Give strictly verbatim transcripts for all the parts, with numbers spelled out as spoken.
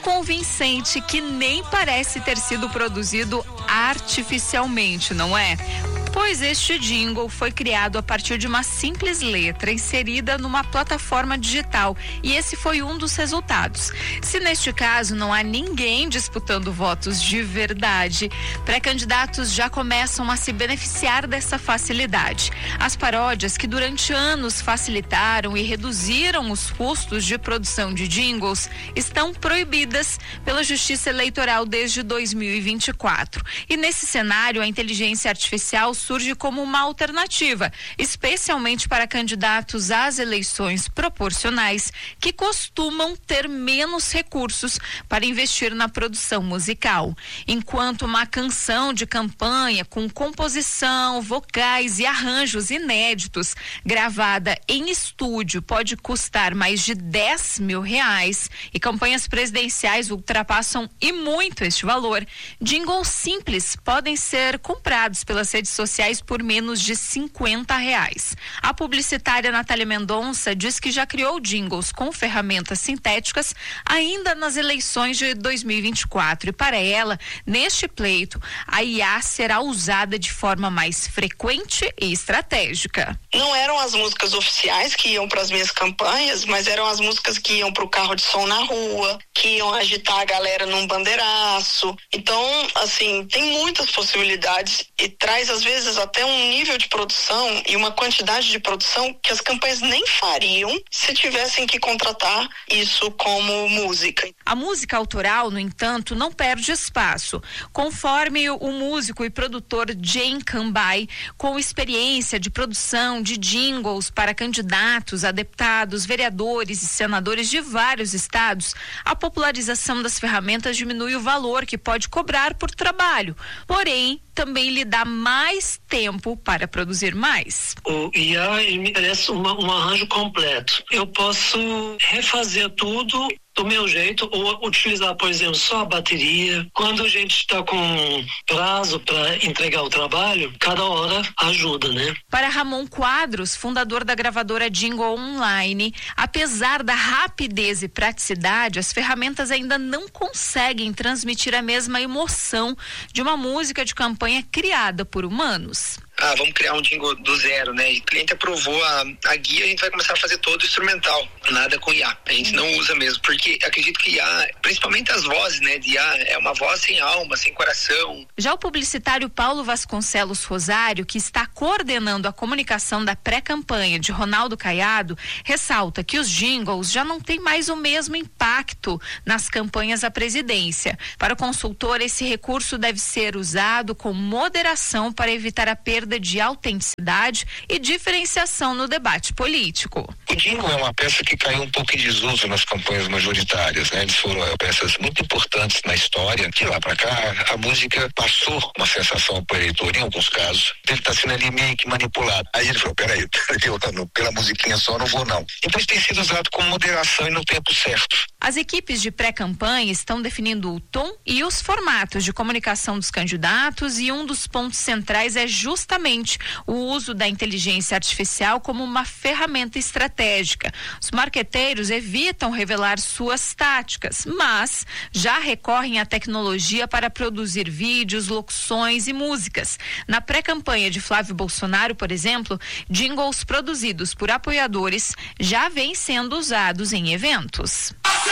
convincente que nem parece ter sido produzido artificialmente, não é? Pois este jingle foi criado a partir de uma simples letra inserida numa plataforma digital, e esse foi um dos resultados. Se neste caso não há ninguém disputando votos de verdade, pré-candidatos já começam a se beneficiar dessa facilidade. As paródias, que durante anos facilitaram e reduziram os custos de produção de jingles, estão proibidas pela Justiça Eleitoral desde dois mil e vinte e quatro. E nesse cenário, a inteligência artificial surge como uma alternativa, especialmente para candidatos às eleições proporcionais, que costumam ter menos recursos para investir na produção musical. Enquanto uma canção de campanha com composição, vocais e arranjos inéditos, gravada em estúdio, pode custar mais de dez mil reais, e campanhas presidenciais ultrapassam e muito este valor, jingles simples podem ser comprados pelas redes sociais por menos de cinquenta reais. A publicitária Natália Mendonça diz que já criou jingles com ferramentas sintéticas ainda nas eleições de dois mil e vinte e quatro, e para ela, neste pleito, a I A será usada de forma mais frequente e estratégica. Não eram as músicas oficiais que iam para as minhas campanhas, mas eram as músicas que iam para o carro de som na rua, que iam agitar a galera num bandeiraço. Então, assim, tem muitas possibilidades e traz às vezes até um nível de produção e uma quantidade de produção que as campanhas nem fariam se tivessem que contratar isso como música. A música autoral, no entanto, não perde espaço. Conforme o músico e produtor Jane Cambai, com experiência de produção de jingles para candidatos a deputados, vereadores e senadores de vários estados, a popularização das ferramentas diminui o valor que pode cobrar por trabalho, porém também lhe dá mais tempo para produzir mais. O I A me merece uma, um arranjo completo. Eu posso refazer tudo do meu jeito, ou utilizar, por exemplo, só a bateria. Quando a gente está com prazo para entregar o trabalho, cada hora ajuda, né? Para Ramon Quadros, fundador da gravadora Jingle Online, apesar da rapidez e praticidade, as ferramentas ainda não conseguem transmitir a mesma emoção de uma música de campanha criada por humanos. Ah, vamos criar um jingle do zero, né? E o cliente aprovou a, a guia, a gente vai começar a fazer todo o instrumental, nada com I A. A gente não usa mesmo, porque acredito que I A, principalmente as vozes, né, de I A, é uma voz sem alma, sem coração. Já o publicitário Paulo Vasconcelos Rosário, que está coordenando a comunicação da pré-campanha de Ronaldo Caiado, ressalta que os jingles já não têm mais o mesmo impacto nas campanhas à presidência. Para o consultor, esse recurso deve ser usado com moderação para evitar a perda de autenticidade e diferenciação no debate político. O jingle é uma peça que caiu um pouco em desuso nas campanhas majoritárias, né? Eles foram peças muito importantes na história. De lá para cá, a música passou uma sensação para o eleitor, em alguns casos, ele está sendo ali meio que manipulado. Aí ele falou, peraí, eu, pela musiquinha só não vou não. Então isso tem sido usado com moderação e no tempo certo. As equipes de pré-campanha estão definindo o tom e os formatos de comunicação dos candidatos, e um dos pontos centrais é justamente o uso da inteligência artificial como uma ferramenta estratégica. Os marqueteiros evitam revelar suas táticas, mas já recorrem à tecnologia para produzir vídeos, locuções e músicas. Na pré-campanha de Flávio Bolsonaro, por exemplo, jingles produzidos por apoiadores já vêm sendo usados em eventos.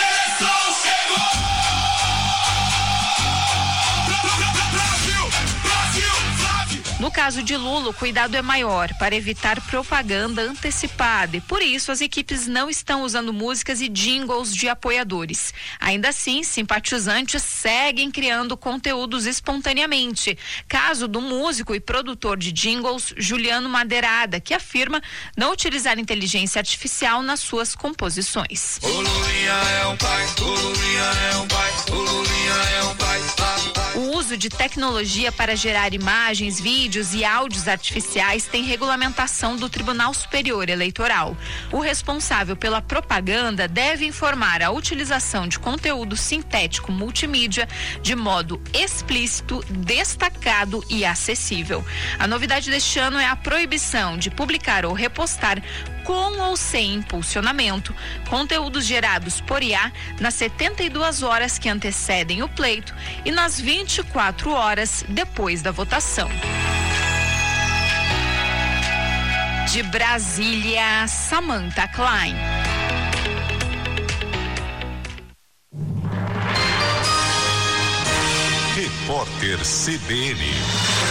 No caso de Lula, o cuidado é maior para evitar propaganda antecipada, e por isso as equipes não estão usando músicas e jingles de apoiadores. Ainda assim, simpatizantes seguem criando conteúdos espontaneamente. Caso do músico e produtor de jingles Juliano Madeirada, que afirma não utilizar inteligência artificial nas suas composições. O Lulinha é um pai, o Lulinha é um pai, o Lulinha é um pai. O uso de tecnologia para gerar imagens, vídeos e áudios artificiais tem regulamentação do Tribunal Superior Eleitoral. O responsável pela propaganda deve informar a utilização de conteúdo sintético multimídia de modo explícito, destacado e acessível. A novidade deste ano é a proibição de publicar ou repostar com ou sem impulsionamento, conteúdos gerados por I A nas setenta e duas horas que antecedem o pleito e nas vinte e quatro horas depois da votação. De Brasília, Samantha Klein. Repórter C B N.